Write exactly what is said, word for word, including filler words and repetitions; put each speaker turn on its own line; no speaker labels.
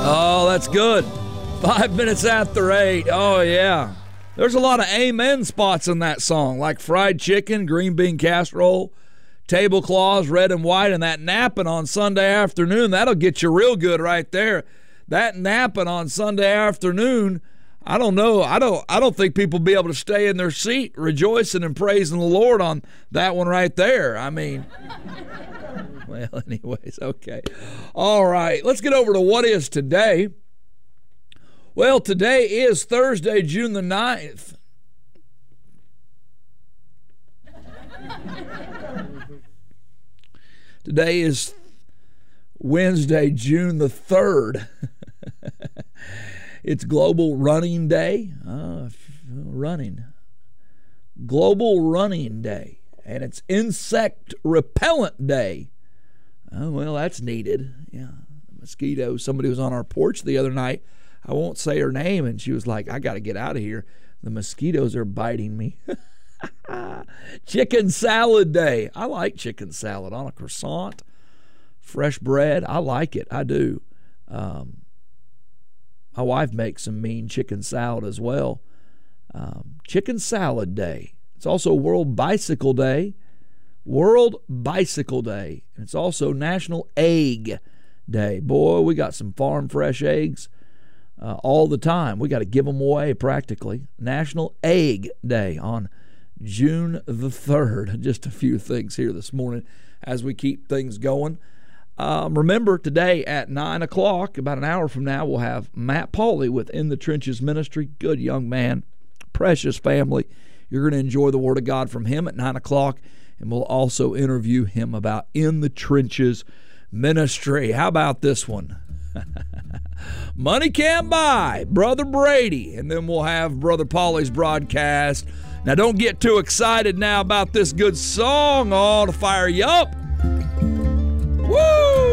Oh, that's good. Five minutes after eight. Oh, yeah. There's a lot of amen spots in that song, like fried chicken, green bean casserole, tablecloths, red and white, and that napping on Sunday afternoon. That'll get you real good right there. That napping on Sunday afternoon, I don't know. I don't I don't think people will be able to stay in their seat rejoicing and praising the Lord on that one right there. I mean, well, anyways, okay. All right, let's get over to what is today. Well, today is Thursday, June the ninth. Today is Wednesday, June the third. It's Global Running Day. Uh, running. Global Running Day. And it's Insect Repellent Day. Oh, well, that's needed. Yeah, mosquitoes. Somebody was on our porch the other night. I won't say her name, and she was like, I got to get out of here. The mosquitoes are biting me. Chicken Salad Day. I like chicken salad on a croissant, fresh bread. I like it. I do. Um, my wife makes some mean chicken salad as well. Um, Chicken Salad Day. It's also World Bicycle Day. World Bicycle Day. And it's also National Egg Day. Boy, we got some farm fresh eggs. Uh, all the time. We got to give them away practically. National Egg Day on June the third. Just a few things here this morning as we keep things going. Um, remember, today at nine o'clock, about an hour from now, we'll have Matt Pauley with In the Trenches Ministry. Good young man, precious family. You're going to enjoy the Word of God from him at nine o'clock, and we'll also interview him about In the Trenches Ministry. How about this one? Money Can't Buy, Brother Brady. And then we'll have Brother Pauley's broadcast. Now, don't get too excited now about this good song. Oh, to fire you up. Woo!